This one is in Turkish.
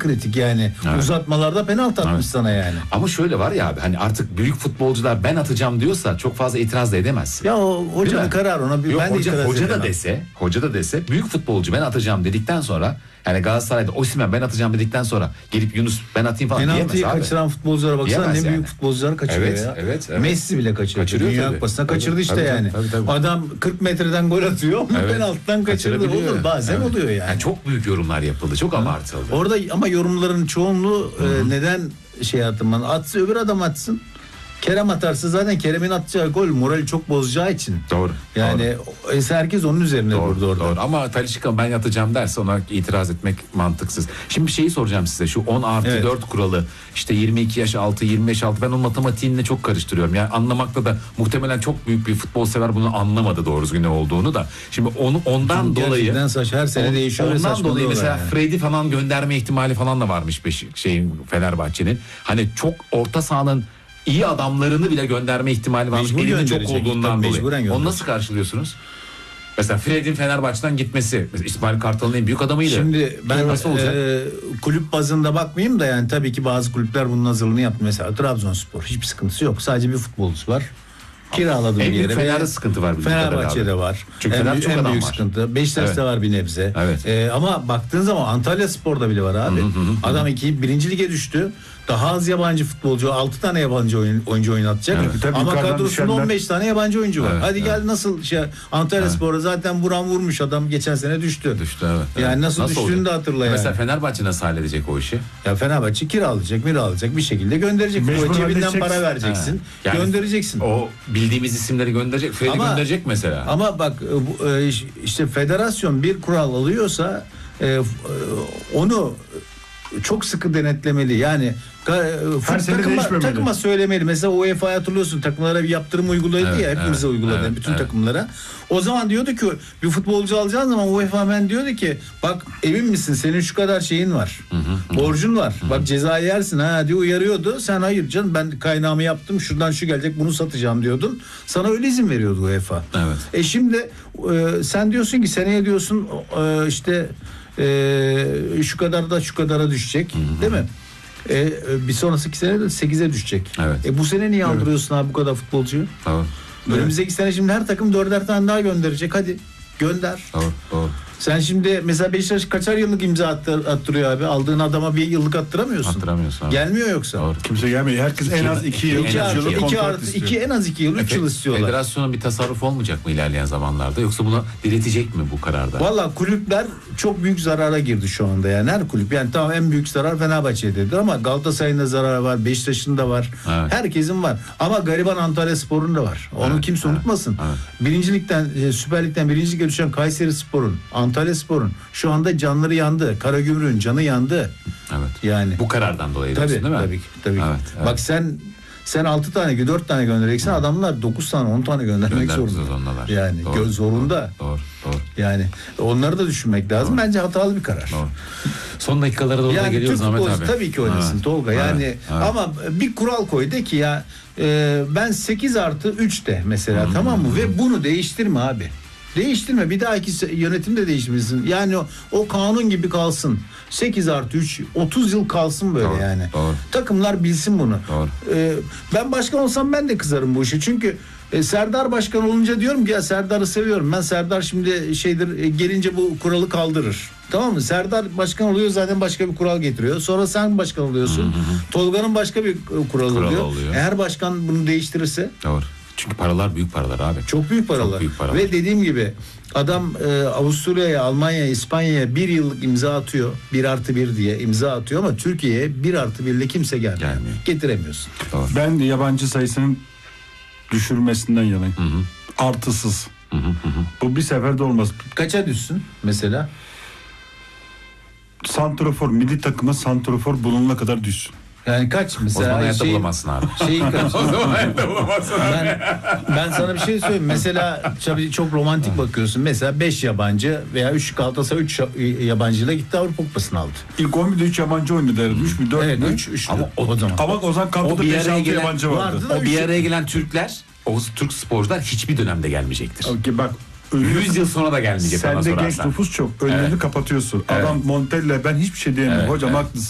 kritik yani. Evet. Uzatmalarda penaltı atmış sana yani. Ama şöyle var ya abi, hani artık büyük futbolcular ben atacağım diyorsa çok fazla itiraz da edemezsin. Ya o hocanın kararı, ona Yok, ben de itiraz hoca edemem. da dese büyük futbolcu ben atacağım dedikten sonra, yani Galatasaray'da Osimhen ben atacağım dedikten sonra gelip Yunus ben atayım falan diyemez abi. Penaltıyı kaçıran futbolculara baksana, Diyemez ne yani. büyük futbolcular kaçırıyor Evet, ya. evet. Messi bile kaçırıyor. Dünya tabii. Kupası'na kaçırdı Tabii, işte tabii, yani. tabii. Adam 40 metreden gol atıyor ama Evet. penaltıdan kaçırdı. Kaçırabiliyor. Olur, bazen Evet. oluyor yani. Çok büyük yorumlar yapıldı. Çok abartıldı. Orada ama yorumların çoğunluğu neden yaptım ben? Atsın, öbür adam atsın. Kerem atarsa zaten Kerem'in atacağı gol morali çok bozacağı için. Doğru. Yani herkes onun üzerine durdu orada. Doğru. Ama Talisca ben yatacağım derse ona itiraz etmek mantıksız. Şimdi bir şeyi soracağım size. Şu 10+4 kuralı, işte 22 yaş altı, 20 yaş altı, ben o matematiğini çok karıştırıyorum. Yani anlamakta da muhtemelen çok büyük bir futbol sever bunu anlamadı doğru düzgün ne olduğunu da. Şimdi ondan dolayı her sene değişiyor. Ondan dolayı mesela yani. Fred'i falan gönderme ihtimali falan da varmış Fenerbahçe'nin. Hani çok orta sahanın iyi adamlarını bile gönderme ihtimali varmış. Mecbur Elinde çok gönderecek, olduğundan mecburen dolayı. gönderecek. Onu nasıl karşılıyorsunuz? Mesela Fred'in Fenerbahçe'den gitmesi. Mesela İsmail Kartal'ın en büyük adamıydı. Şimdi ben nasıl olacak? Kulüp bazında bakmayayım da yani tabii ki bazı kulüpler bunun hazırlığını yaptı. Mesela Trabzonspor hiçbir sıkıntısı yok. Sadece bir futbolcusu var. Kiraladı bir en büyük yere. Fener'de sıkıntı var. Fenerbahçe'de var. Çünkü Fener çok adam büyük var. sıkıntı. Beşiktaş'ta var bir nebze. Evet. Ama baktığın zaman Antalya Spor'da bile var abi. Adam birinci lige düştü. Daha az yabancı futbolcu, 6 tane yabancı oyuncu oynatacak. Evet. Tabii Ama yukarıdan kadrosunda düşenler. 15 tane yabancı oyuncu var. Evet, Hadi gel nasıl Antalya Spor'a zaten vuran vurmuş, adam geçen sene düştü. Evet. Yani nasıl düştüğünü olacak? de hatırla yani. Mesela Fenerbahçe nasıl halledecek o işi? Ya Fenerbahçe kiralayacak, bir şekilde gönderecek. Mecbur Cebinden halledeceksin. para vereceksin. Yani göndereceksin. O bildiğimiz isimleri gönderecek. Fred'i gönderecek mesela. Ama bak işte federasyon bir kural alıyorsa onu çok sıkı denetlemeli. Yani Her sene değişmemeli. takıma söylemeli. Mesela UEFA'ya hatırlıyorsun, takımlara bir yaptırım uyguladı ya, hepimize uyguladı bütün takımlara. O zaman diyordu ki bir futbolcu alacağın zaman UEFA ben diyordu ki bak emin misin, senin şu kadar şeyin var. Borcun var. Bak cezayı yersin diye uyarıyordu. Sen hayır canım ben kaynağımı yaptım, şuradan şu gelecek, bunu satacağım diyordun. Sana öyle izin veriyordu UEFA. Evet. Şimdi sen diyorsun ki seneye diyorsun işte şu kadar da şu kadara düşecek, değil mi? Bir sonraki sene de 8'e düşecek. Evet. Bu sene niye aldırıyorsun abi bu kadar futbolcuyu? Doğru. Önümüzdeki sene şimdi her takım 4'er tane daha gönderecek. Hadi gönder. Doğru. Sen şimdi mesela Beşiktaş kaçar yıllık imza attırıyor abi? Aldığın adama bir yıllık attıramıyorsun. Attıramıyorsun abi. Gelmiyor yoksa. Doğru. Kimse gelmiyor. Herkes en az 2 yıl. 2 en az 2 yıl 3 yıl istiyorlar. Federasyonun bir tasarrufu olmayacak mı ilerleyen zamanlarda, yoksa buna diretecek mi bu kararda? Valla kulüpler çok büyük zarara girdi şu anda yani, her kulüp. Yani tamam en büyük zarar Fenerbahçe'dedir ama Galatasaray'ın da zararı var, Beşiktaş'ın da var. Evet. Herkesin var. Ama gariban Antalya Spor'un da var. Onu kimse unutmasın. Evet. Birinci Lig'den, Süper Lig'den birinci lige düşen Kayseri Spor'un, Antalya Spor'un şu anda canları yandı. Karagümrük'ün canı yandı. Evet. Yani. Bu karardan dolayı diyorsun, değil mi? Tabii ki. Evet. Bak sen 6 tane 4 tane göndereceksin, adamlar 9 tane 10 tane göndermek zorunda. Yani zorunda. Doğru. Yani onları da düşünmek lazım. Bence hatalı bir karar. Doğru. Son dakikalara doğru da Yani geliyoruz Türk Ahmet futbolcusu abi. tabii ki oynasın Tolga. Yani ama bir kural koy de ki ya ben 8+3 de mesela, tamam mı? Ve bunu değiştirme abi. Değiştirme. Bir dahaki yönetim de değiştirmesin. Yani o kanun gibi kalsın. 8+3 30 yıl kalsın böyle. Doğru. Takımlar bilsin bunu. Doğru. Ben başkan olsam ben de kızarım bu işe. Çünkü Serdar başkan olunca diyorum ki ya Serdar'ı seviyorum. Ben Serdar şimdi gelince bu kuralı kaldırır. Tamam mı? Serdar başkan oluyor, zaten başka bir kural getiriyor. Sonra sen başkan oluyorsun. Tolga'nın başka bir kuralı oluyor. Her başkan bunu değiştirirse. Doğru. Çünkü paralar büyük paralar abi. Çok büyük paralar. Ve dediğim gibi adam Avusturya'ya, Almanya'ya, İspanya'ya 1 yıllık imza atıyor. 1+1 diye imza atıyor ama Türkiye'ye 1+1 ile kimse gelmiyor. Getiremiyorsun. Doğru. Ben de yabancı sayısının düşürmesinden yanayım. Artısız. Bu bir seferde olmaz. Kaça düşsün mesela? Santrafor, milli takıma santrafor bulunana kadar düşsün. Yani kaç mesela? O zaman hayatta bulamazsın abi. Kaç? O zaman hayatta bulamazsın abi. Ben sana bir şey söyleyeyim. Mesela çok romantik bakıyorsun. Mesela 5 yabancı veya 3 Galatasaray 3 yabancıyla gitti, Avrupa Kupası'nı aldı. İlk 11'de 3 yabancı oynadı herhalde. 3 mü 4 mü? 3 Ama o zaman. Ama o zaman kadroda 5-6 yabancı vardı. O bir araya gelen Türkler, o Türk sporcular hiçbir dönemde gelmeyecektir. Okay, bak 100 yıl sonra da gelmeyecek bana sorarsan. sorarsan. Sende genç nüfus çok. Önlerini kapatıyorsun. Evet. Adam Montella, ben hiçbir şey diyemem. Evet, Hocam evet. haklısın.